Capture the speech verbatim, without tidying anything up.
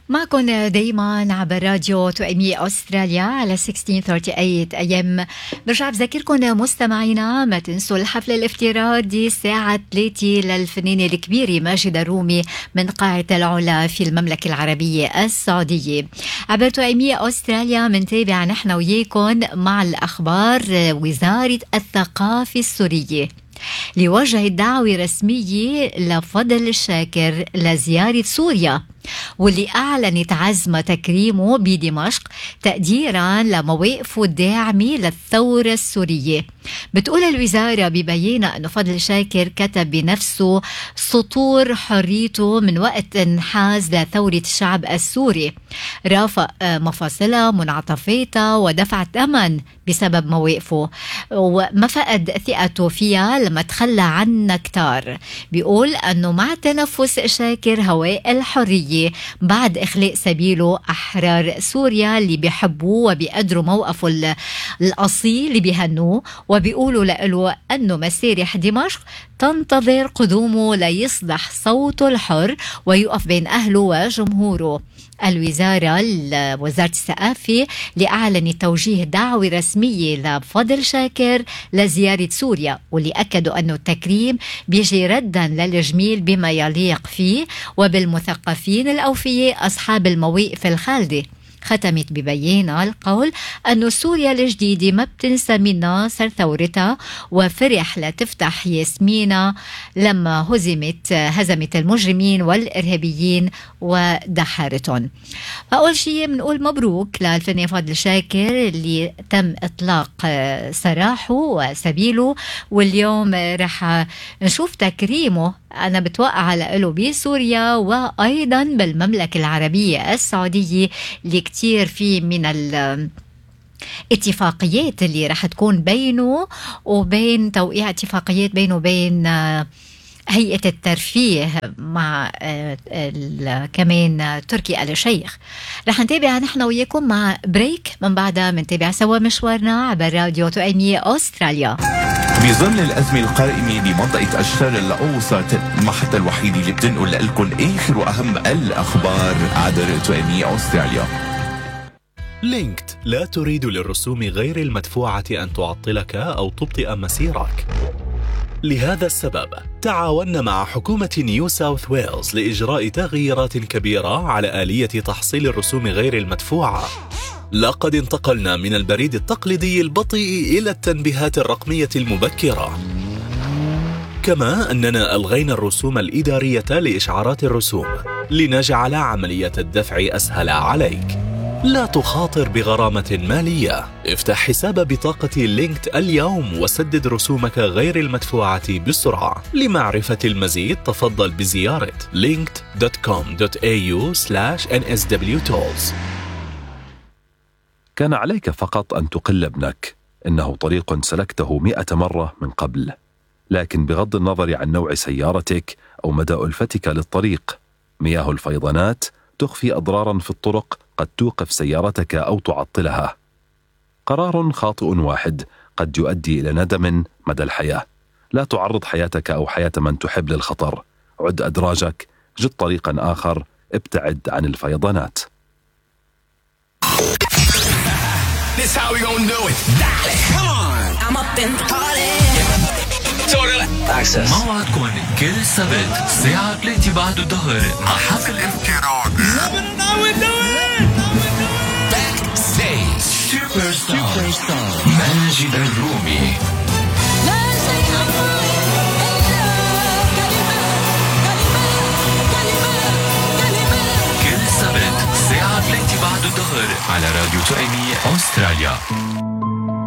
معكم دايما عبر راديو توأمية أستراليا على ستة عشر ثمانية وثلاثين أم. برجع بذكركم مستمعينا ما تنسوا الحفل الافتراضي الساعة ثلاثة للفنانة الكبيرة ماجدة الرومي من قاعة العلا في المملكة العربية السعودية. عبر توأمية أستراليا منتابع نحن وياكم مع الأخبار. وزارة الثقافة السورية لوجهت دعوة رسمية لفضل شاكر لزيارة سوريا، واللي أعلنت عزم تكريمه بدمشق تقديرا لمواقفه الداعمة للثورة السورية. بتقول الوزارة ببيانها أنه فضل شاكر كتب بنفسه سطور حريته من وقت انحاز لثورة الشعب السوري، رافق مفاصلها منعطفاتها ودفع ثمن بسبب مواقفه، وما فقد ثقته فيها لما تخلى عنا كتار. بيقول أنه مع تنفس شاكر هواء الحرية بعد إخلاء سبيله أحرار سوريا اللي بيحبوه وبيقدروا موقفه الأصيل اللي بيهنوه، وبيقولوا له أنه مسارح دمشق تنتظر قدومه ليصدح صوته الحر ويقف بين أهله وجمهوره. الوزارة وزارة الثقافة اللي أعلنت توجيه دعوة رسمية لفضل شاكر لزيارة سوريا، واللي أكدوا أنه التكريم بيجي ردا للجميل بما يليق فيه وبالمثقفين الأوفياء أصحاب المواقف الخالدة. ختمت ببيانها القول أنه سوريا الجديدة ما بتنسى من ناصر ثورتها، وفرح لتفتح ياسمينة لما هزمت هزمت المجرمين والإرهابيين ودحرتهم. أول شيء بنقول مبروك للفنان فضل شاكر اللي تم إطلاق سراحه وسبيله، واليوم رح نشوف تكريمه أنا بتوقع له بسوريا وأيضا بالمملكة العربية السعودية، اللي كتير في من الاتفاقيات اللي رح تكون بينه وبين توقيع اتفاقيات بينه وبين هيئة الترفيه مع كمان تركي آل الشيخ. رح نتابع نحن وياكم مع بريك، من بعدها منتابع سوا مشوارنا عبر راديو توأمية أستراليا. بظل الأزمة القائمة بمنطقة أشتر الأوسط، المحطة الوحيدة اللي بتنقل لكم آخر وأهم الأخبار عبر توأمية أستراليا. لينكد، لا تريد للرسوم غير المدفوعة أن تعطلك أو تبطئ مسيرك. لهذا السبب تعاوننا مع حكومة نيو ساوث ويلز لإجراء تغييرات كبيرة على آلية تحصيل الرسوم غير المدفوعة. لقد انتقلنا من البريد التقليدي البطيء إلى التنبيهات الرقمية المبكرة، كما أننا ألغينا الرسوم الإدارية لإشعارات الرسوم لنجعل عملية الدفع أسهل عليك. لا تخاطر بغرامة مالية. افتح حساب بطاقة لينكد اليوم وسدد رسومك غير المدفوعة بسرعة. لمعرفة المزيد تفضل بزيارة لينكد دوت كوم دوت إيه يو سلاش إن إس دبليو تولز. كان عليك فقط أن تقل ابنك، إنه طريق سلكته مئة مرة من قبل، لكن بغض النظر عن نوع سيارتك أو مدى ألفتك للطريق، مياه الفيضانات تخفي أضرارا في الطرق قد توقف سيارتك أو تعطلها. قرار خاطئ واحد قد يؤدي إلى ندم مدى الحياة. لا تعرض حياتك أو حياة من تحب للخطر. عد أدراجك، جد طريقا آخر، ابتعد عن الفيضانات. This how we gonna do it. Come on. I'm up in the party. Access. موعدكم كل سبت الساعة ثلاثة بعد الظهر مع حفل افتراضي. Backstage. Superstar. ماجد الرومي. كل سبت الساعة ثلاثة بعد الظهر على راديو توأمية أستراليا.